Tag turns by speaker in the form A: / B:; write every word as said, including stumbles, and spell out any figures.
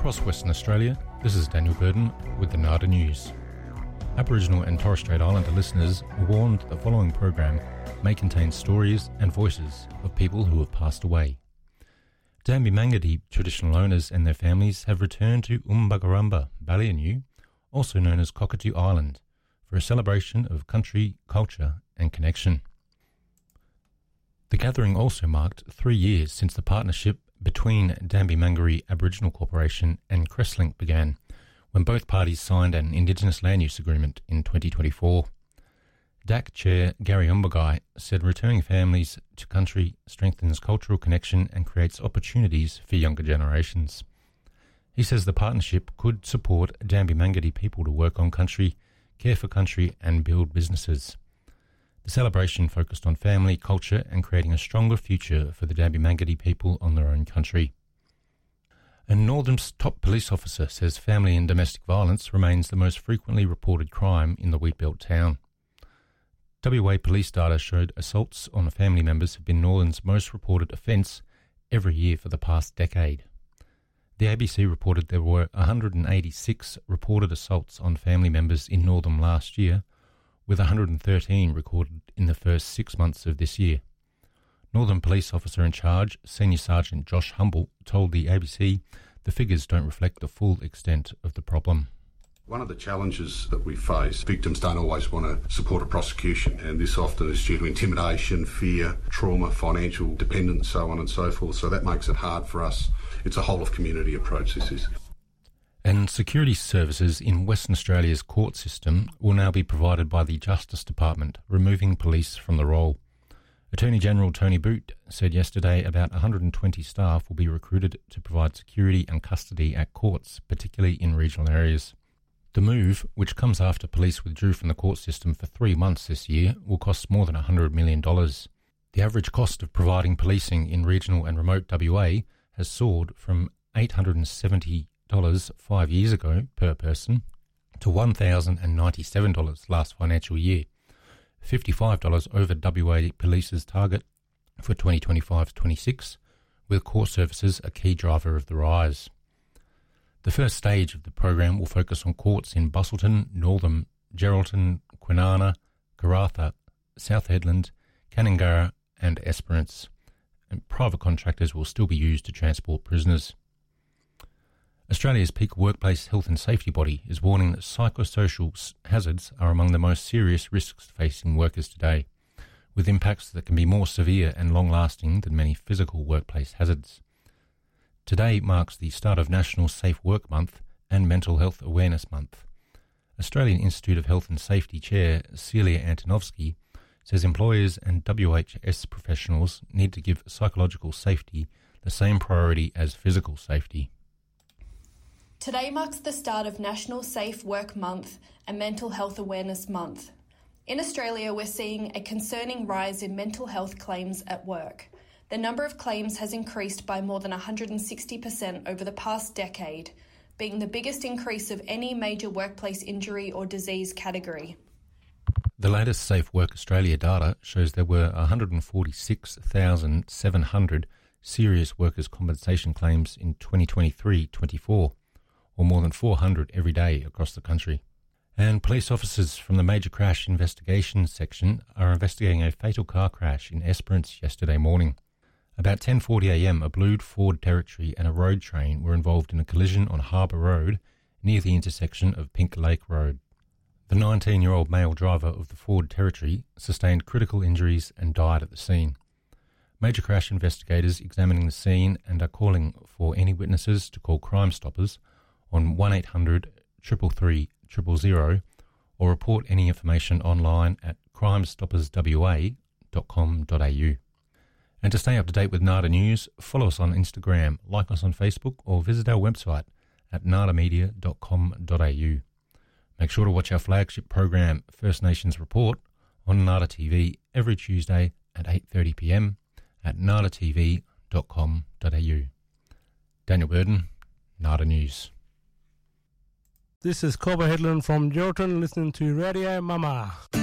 A: Across Western Australia, this is Daniel Burden with the NADA News. Aboriginal and Torres Strait Islander listeners are warned that the following program may contain stories and voices of people who have passed away. Dambi Mangati traditional owners and their families have returned to Umbagarumba, Ballyanu, also known as Cockatoo Island, for a celebration of country, culture and connection. The gathering also marked three years since the partnership between Dambi Mangari Aboriginal Corporation and Crestlink began, when both parties signed an Indigenous Land Use Agreement in twenty twenty-four. D A C Chair Gary Umbagai said returning families to country strengthens cultural connection and creates opportunities for younger generations. He says the partnership could support Dambi Mangati people to work on country, care for country and build businesses. The celebration focused on family, culture and creating a stronger future for the Dambi Mangati people on their own country. And Northam's top police officer says family and domestic violence remains the most frequently reported crime in the Wheatbelt town. W A police data showed assaults on family members have been Northern's most reported offence every year for the past decade. The A B C reported there were one hundred eighty-six reported assaults on family members in Northam last year, with one hundred thirteen recorded in the first six months of this year. Northern Police Officer in Charge, Senior Sergeant Josh Humble, told the A B C the figures don't reflect the full extent of the problem.
B: One of the challenges that we face, victims don't always want to support a prosecution, and this often is due to intimidation, fear, trauma, financial dependence, so on and so forth, so that makes it hard for us. It's a whole-of-community approach, this is.
A: And security services in Western Australia's court system will now be provided by the Justice Department, removing police from the role. Attorney General Tony Boot said yesterday about one hundred twenty staff will be recruited to provide security and custody at courts, particularly in regional areas. The move, which comes after police withdrew from the court system for three months this year, will cost more than one hundred million dollars. The average cost of providing policing in regional and remote W A has soared from eight hundred seventy dollars five years ago per person to one thousand ninety-seven dollars last financial year, fifty-five dollars over W A Police's target for twenty twenty-five to twenty-six, with court services a key driver of the rise. The first stage of the program will focus on courts in Busselton, Northam, Geraldton, Kwinana, Karratha, South Hedland, Canningarra and Esperance, and private contractors will still be used to transport prisoners. Australia's peak workplace health and safety body is warning that psychosocial hazards are among the most serious risks facing workers today, with impacts that can be more severe and long-lasting than many physical workplace hazards. Today marks the start of National Safe Work Month and Mental Health Awareness Month. Australian Institute of Health and Safety Chair Celia Antonovsky says employers and W H S professionals need to give psychological safety the same priority as physical safety.
C: Today marks the start of National Safe Work Month and Mental Health Awareness Month. In Australia, we're seeing a concerning rise in mental health claims at work. The number of claims has increased by more than one hundred sixty percent over the past decade, being the biggest increase of any major workplace injury or disease category.
A: The latest Safe Work Australia data shows there were one hundred forty-six thousand seven hundred serious workers' compensation claims in twenty twenty-three twenty-four, or more than four hundred every day across the country. And police officers from the Major Crash Investigation Section are investigating a fatal car crash in Esperance yesterday morning. About ten forty a m, a blue Ford Territory and a road train were involved in a collision on Harbour Road near the intersection of Pink Lake Road. The nineteen-year-old male driver of the Ford Territory sustained critical injuries and died at the scene. Major Crash investigators examining the scene and are calling for any witnesses to call Crime Stoppers on one eight hundred three three three zero zero or report any information online at crime stoppers w a dot com dot a u. And to stay up to date with NADA News, follow us on Instagram, like us on Facebook, or visit our website at nada media dot com dot a u. Make sure to watch our flagship program, First Nations Report, on NADA T V every Tuesday at eight thirty p m at nada t v dot com dot a u. Daniel Burden, NADA News.
D: This is Coba Headland from Jordan, listening to Radio Mama.